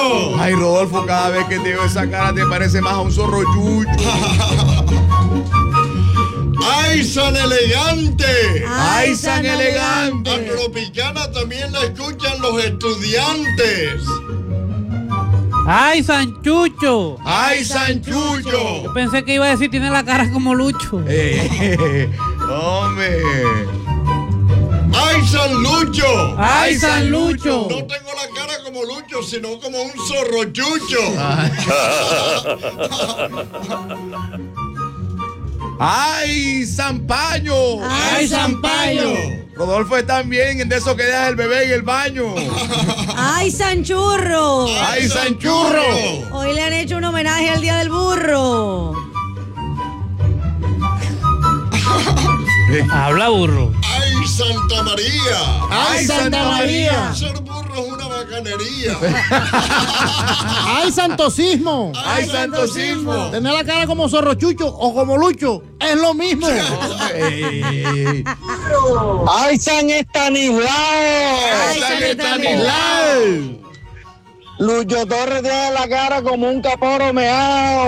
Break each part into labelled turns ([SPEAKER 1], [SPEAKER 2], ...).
[SPEAKER 1] Ay, Rodolfo, cada vez que te veo esa cara te parece más a un zorro chucho.
[SPEAKER 2] ¡Ay, San Elegante!
[SPEAKER 1] ¡Ay, San Elegante!
[SPEAKER 2] A Tropicana también la escuchan los estudiantes.
[SPEAKER 3] ¡Ay, San Chucho!
[SPEAKER 1] ¡Ay, San Chucho!
[SPEAKER 3] Yo pensé que iba a decir tiene la cara como Lucho.
[SPEAKER 1] ¡Hombre!
[SPEAKER 2] ¡Ay, San Lucho!
[SPEAKER 3] ¡Ay, San Lucho!
[SPEAKER 2] No tengo la cara como Lucho, sino como un zorro chucho.
[SPEAKER 1] ¡Ay, San Paño!
[SPEAKER 3] ¡Ay, San Paño!
[SPEAKER 1] Rodolfo es también de eso que deja el bebé en el baño.
[SPEAKER 4] ¡Ay, San Churro!
[SPEAKER 1] ¡Ay, San Churro!
[SPEAKER 4] Hoy le han hecho un homenaje al Día del Burro.
[SPEAKER 3] Habla burro.
[SPEAKER 2] ¡Ay, Santa María!
[SPEAKER 1] ¡Ay, Santa María!
[SPEAKER 2] Ser burro es una bacanería.
[SPEAKER 5] ¡Ay, Santo Sismo!
[SPEAKER 1] ¡Ay, Santo Sismo!
[SPEAKER 5] Tener la cara como Zorro Chucho o como Lucho es lo mismo.
[SPEAKER 6] ¡Ay, San Estanislao!
[SPEAKER 1] ¡Ay, San Estanislao!
[SPEAKER 6] Lucho Torres tiene la cara como un caporo meao.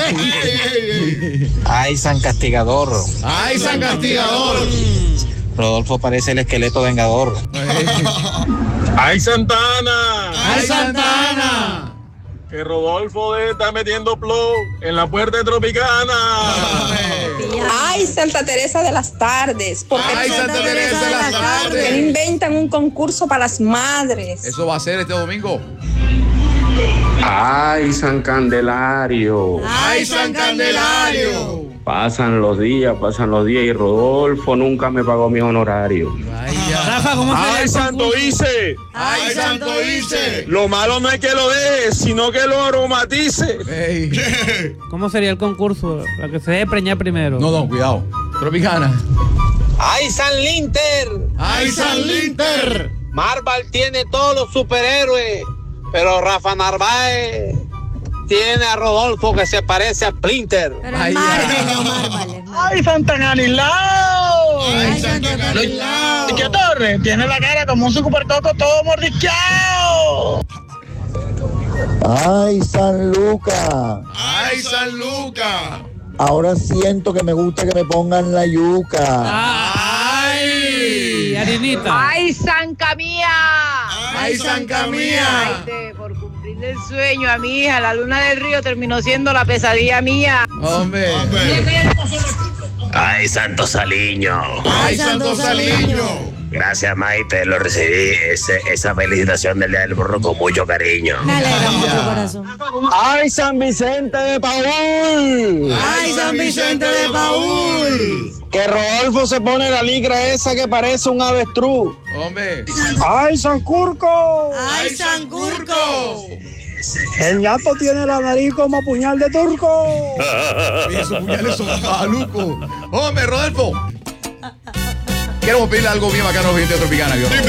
[SPEAKER 7] ¡Ay, San Castigador!
[SPEAKER 1] ¡Ay, San Castigador!
[SPEAKER 7] Rodolfo parece el esqueleto vengador.
[SPEAKER 8] ¡Ay, Santana!
[SPEAKER 1] ¡Ay, Santana!
[SPEAKER 8] Que Rodolfo está metiendo flow en la puerta de Tropicana.
[SPEAKER 9] Ay, Santa Teresa de las Tardes. Porque
[SPEAKER 1] ¡Ay, Santa Teresa de las
[SPEAKER 9] no
[SPEAKER 1] Tardes!
[SPEAKER 9] inventan un concurso para las madres.
[SPEAKER 1] Eso va a ser este domingo.
[SPEAKER 10] ¡Ay, San Candelario!
[SPEAKER 1] ¡Ay, San Candelario!
[SPEAKER 10] Pasan los días y Rodolfo nunca me pagó mi honorario.
[SPEAKER 3] Rafa, ¿cómo sería
[SPEAKER 8] ¡Ay,
[SPEAKER 3] el
[SPEAKER 8] Santo
[SPEAKER 3] concurso?
[SPEAKER 8] Ice!
[SPEAKER 1] ¡Ay, Santo Ice!
[SPEAKER 8] Lo malo no es que lo deje, sino que lo aromatice.
[SPEAKER 3] ¿Cómo sería el concurso? La que se debe preñar primero.
[SPEAKER 1] No, cuidado. Tropicana.
[SPEAKER 7] ¡Ay, San Linter!
[SPEAKER 1] ¡Ay, San Linter!
[SPEAKER 7] Marvel tiene todos los superhéroes, pero Rafa Narváez tiene a Rodolfo que se parece a Splinter.
[SPEAKER 4] Pero
[SPEAKER 1] Ay,
[SPEAKER 4] es Marvel,
[SPEAKER 1] ya.
[SPEAKER 4] no Marvel.
[SPEAKER 6] ¡Ay, Santa Canislao!
[SPEAKER 1] ¡Ay, Santa Canislao!
[SPEAKER 6] Lucho Torres tiene la cara como un supercoco todo mordisqueado.
[SPEAKER 11] ¡Ay, San Lucas!
[SPEAKER 1] ¡Ay, San Lucas!
[SPEAKER 11] Ahora siento que me gusta que me pongan la yuca.
[SPEAKER 3] ¡Ay! Harinita.
[SPEAKER 9] Ay, San Camía.
[SPEAKER 1] ¡Ay, San Camía!
[SPEAKER 9] Por cumplir el sueño a mi hija, la luna del río terminó siendo la pesadilla mía.
[SPEAKER 1] ¡Hombre!
[SPEAKER 12] ¡Ay, Santo Saliño!
[SPEAKER 1] ¡Ay, Santo Saliño!
[SPEAKER 12] Gracias, Maite, lo recibí, esa felicitación del Día del Burro con mucho cariño.
[SPEAKER 4] Me alegra mucho, corazón.
[SPEAKER 6] ¡Ay, San Vicente de Paúl!
[SPEAKER 1] ¡Ay, San Vicente de Paúl!
[SPEAKER 6] Que Rodolfo se pone la ligra esa que parece un avestruz.
[SPEAKER 1] ¡Hombre!
[SPEAKER 6] ¡Ay, San Curco!
[SPEAKER 1] ¡Ay, San Curco!
[SPEAKER 6] El ñato tiene la nariz como puñal de turco.
[SPEAKER 1] Oye, esos puñales son malucos. ¡Hombre, Rodolfo! Queremos pedirle algo bien bacano a los oyentes de Tropicana, ¿vio?